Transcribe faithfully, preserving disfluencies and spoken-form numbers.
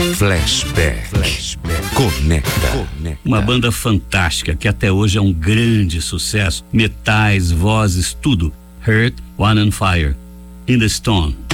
Flashback. Flashback. Conecta. Conecta. Uma banda fantástica que até hoje é um grande sucesso. Metais, vozes, tudo. Earth, Wind and Fire. In the Stone.